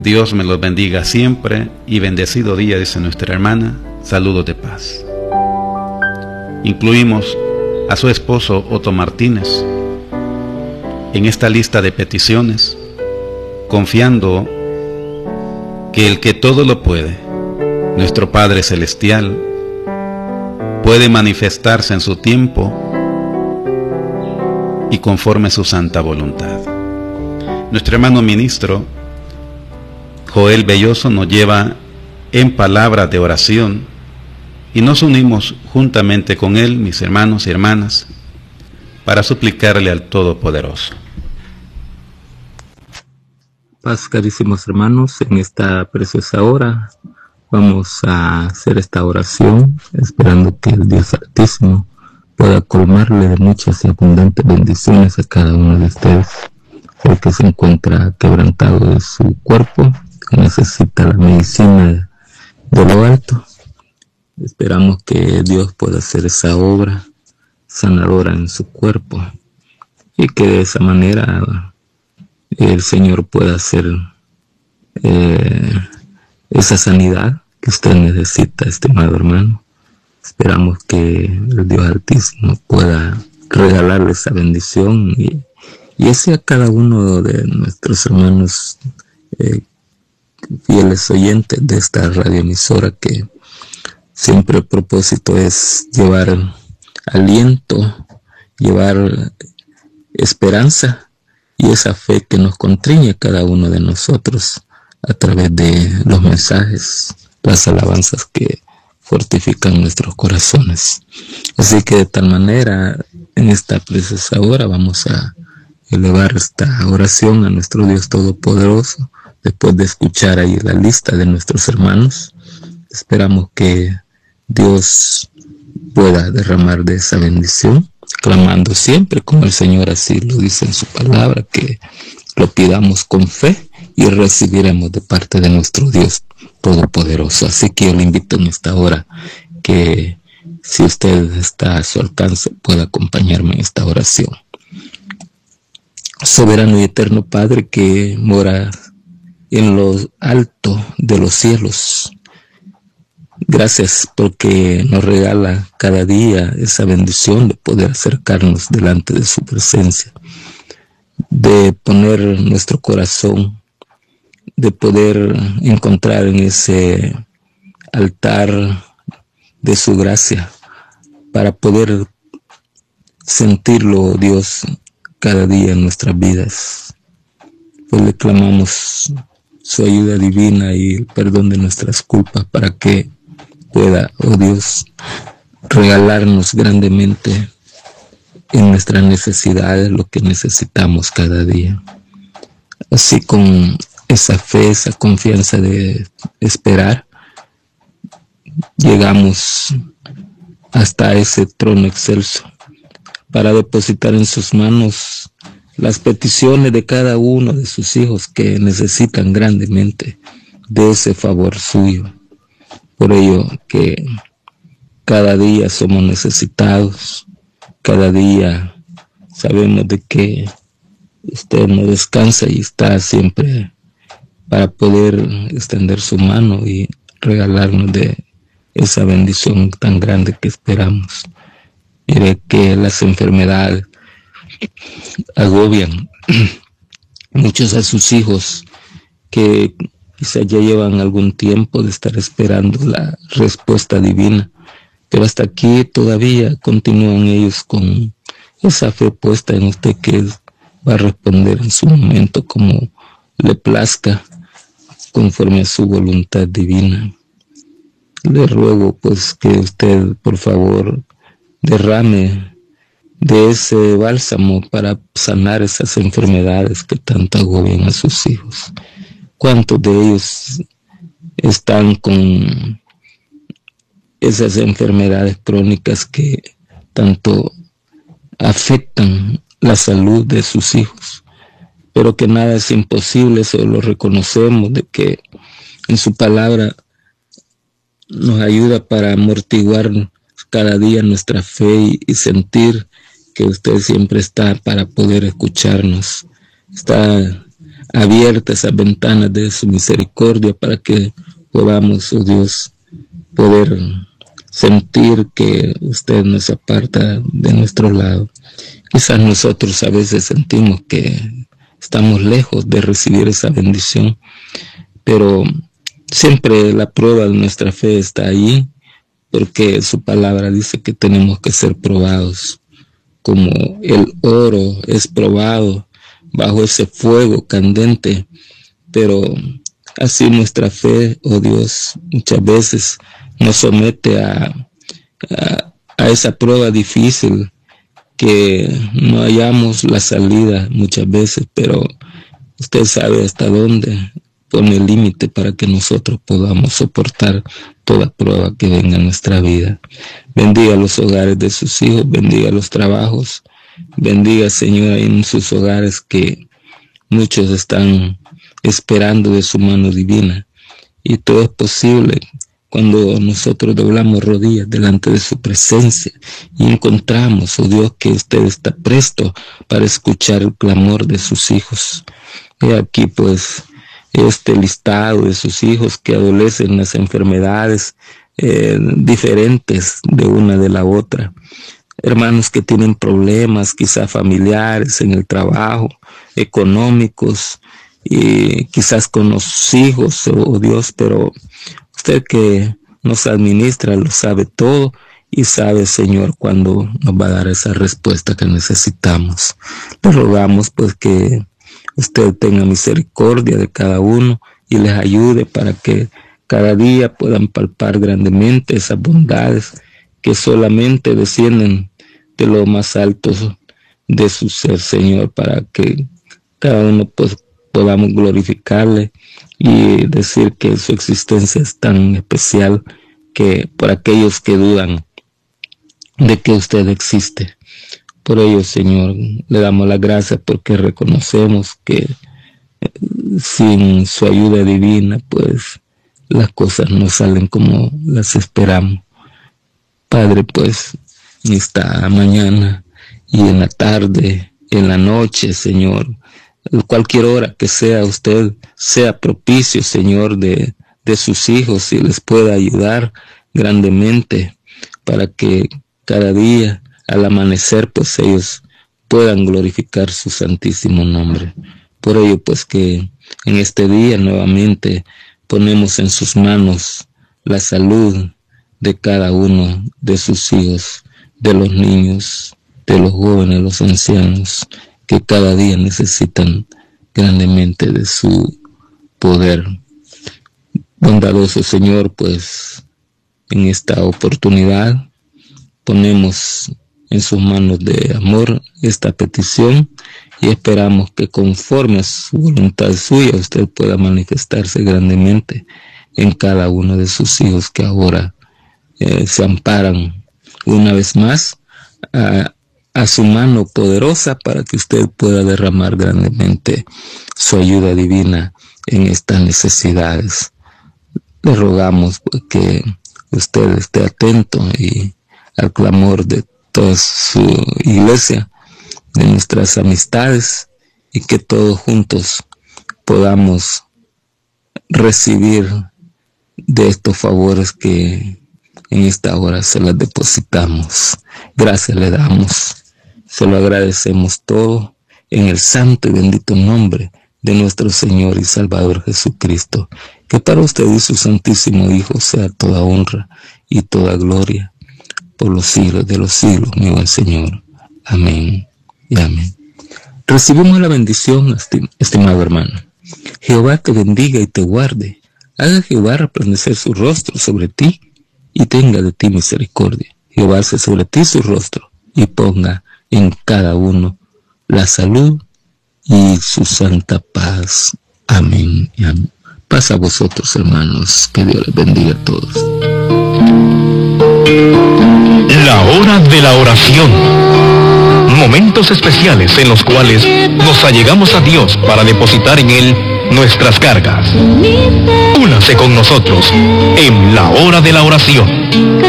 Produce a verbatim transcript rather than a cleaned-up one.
Dios me los bendiga siempre y bendecido día, dice nuestra hermana. Saludos de paz. Incluimos a su esposo Otto Martínez en esta lista de peticiones, confiando que el que todo lo puede, nuestro Padre Celestial, puede manifestarse en su tiempo y conforme a su santa voluntad. Nuestro hermano ministro Joel Belloso nos lleva en palabras de oración y nos unimos juntamente con él, mis hermanos y hermanas, para suplicarle al Todopoderoso. Paz, carísimos hermanos, en esta preciosa hora vamos a hacer esta oración, esperando que el Dios Altísimo pueda colmarle de muchas y abundantes bendiciones a cada uno de ustedes, porque se encuentra quebrantado de su cuerpo, que necesita la medicina de lo alto. Esperamos que Dios pueda hacer esa obra sanadora en su cuerpo y que de esa manera el Señor pueda hacer eh, esa sanidad que usted necesita, estimado hermano. Esperamos que el Dios Altísimo pueda regalarle esa bendición y, y ese a cada uno de nuestros hermanos eh, fieles oyentes de esta radioemisora, que siempre el propósito es llevar aliento, llevar esperanza y esa fe que nos contriñe a cada uno de nosotros a través de los mensajes, las alabanzas que fortifican nuestros corazones. Así que de tal manera, en esta preciosa hora vamos a elevar esta oración a nuestro Dios Todopoderoso. Después de escuchar ahí la lista de nuestros hermanos, esperamos que Dios pueda derramar de esa bendición, clamando siempre como el Señor así lo dice en su palabra, que lo pidamos con fe y recibiremos de parte de nuestro Dios Todopoderoso. Así que yo le invito en esta hora que, si usted está a su alcance, pueda acompañarme en esta oración. Soberano y eterno Padre que mora en lo alto de los cielos, gracias porque nos regala cada día esa bendición de poder acercarnos delante de su presencia, de poner nuestro corazón, de poder encontrar en ese altar de su gracia para poder sentirlo, Dios, cada día en nuestras vidas. Pues le clamamos su ayuda divina y el perdón de nuestras culpas para que pueda, oh Dios, regalarnos grandemente en nuestras necesidades lo que necesitamos cada día. Así, con esa fe, esa confianza de esperar, llegamos hasta ese trono excelso para depositar en sus manos las peticiones de cada uno de sus hijos que necesitan grandemente de ese favor suyo. Por ello que cada día somos necesitados, cada día sabemos de que usted no descansa y está siempre para poder extender su mano y regalarnos de esa bendición tan grande que esperamos. Mire que las enfermedades agobian muchos a sus hijos que quizás ya llevan algún tiempo de estar esperando la respuesta divina, pero hasta aquí todavía continúan ellos con esa fe puesta en usted que va a responder en su momento como le plazca, conforme a su voluntad divina. Le ruego pues que usted por favor derrame de ese bálsamo para sanar esas enfermedades que tanto agobian a sus hijos. ¿Cuántos de ellos están con esas enfermedades crónicas que tanto afectan la salud de sus hijos? Pero que nada es imposible, eso lo reconocemos, de que en su palabra nos ayuda para amortiguar cada día nuestra fe y, y sentir que usted siempre está para poder escucharnos, está abierta esas ventanas de su misericordia para que podamos, oh Dios, poder sentir que usted nos aparta de nuestro lado. Quizás nosotros a veces sentimos que estamos lejos de recibir esa bendición, pero siempre la prueba de nuestra fe está allí, porque su palabra dice que tenemos que ser probados, como el oro es probado bajo ese fuego candente, pero así nuestra fe, oh Dios, muchas veces nos somete a, a, a esa prueba difícil, que no hallamos la salida muchas veces, pero usted sabe hasta dónde pone el límite para que nosotros podamos soportar toda prueba que venga en nuestra vida. Bendiga los hogares de sus hijos, bendiga los trabajos, bendiga, Señor, en sus hogares que muchos están esperando de su mano divina, y todo es posible cuando nosotros doblamos rodillas delante de su presencia y encontramos, oh Dios, que usted está presto para escuchar el clamor de sus hijos. Y aquí pues este listado de sus hijos que adolecen las enfermedades eh, diferentes de una de la otra. Hermanos que tienen problemas quizás familiares, en el trabajo, económicos, y quizás con los hijos, oh Dios, pero usted que nos administra lo sabe todo y sabe, Señor, cuándo nos va a dar esa respuesta que necesitamos. Le rogamos pues que usted tenga misericordia de cada uno y les ayude para que cada día puedan palpar grandemente esas bondades que solamente descienden de lo más alto de su ser, Señor, para que cada uno pues podamos glorificarle y decir que su existencia es tan especial que por aquellos que dudan de que usted existe. Por ello, Señor, le damos las gracias porque reconocemos que sin su ayuda divina, pues las cosas no salen como las esperamos. Padre, pues esta mañana y en la tarde, en la noche, Señor, cualquier hora que sea usted, sea propicio, Señor, de, de sus hijos y les pueda ayudar grandemente para que cada día al amanecer pues ellos puedan glorificar su santísimo nombre. Por ello pues que en este día nuevamente ponemos en sus manos la salud de cada uno de sus hijos, de los niños, de los jóvenes, los ancianos, que cada día necesitan grandemente de su poder. Bondadoso Señor, pues en esta oportunidad ponemos en sus manos de amor esta petición y esperamos que conforme a su voluntad suya usted pueda manifestarse grandemente en cada uno de sus hijos que ahora eh, se amparan una vez más a a su mano poderosa para que usted pueda derramar grandemente su ayuda divina en estas necesidades. Le rogamos pues, que usted esté atento y al clamor de toda su iglesia, de nuestras amistades, y que todos juntos podamos recibir de estos favores que en esta hora se las depositamos. Gracias le damos. Se lo agradecemos todo en el santo y bendito nombre de nuestro Señor y Salvador Jesucristo, que para usted y su santísimo Hijo sea toda honra y toda gloria por los siglos de los siglos, mi buen Señor. Amén y amén. Recibimos la bendición, estimado hermano. Jehová te bendiga y te guarde. Haga Jehová resplandecer su rostro sobre ti y tenga de ti misericordia. Jehová alce sobre ti su rostro y ponga en cada uno la salud y su santa paz. Amén y amén. Paz a vosotros, hermanos. Que Dios les bendiga a todos. La hora de la oración. Momentos especiales en los cuales nos allegamos a Dios para depositar en Él nuestras cargas. Únase con nosotros en la hora de la oración.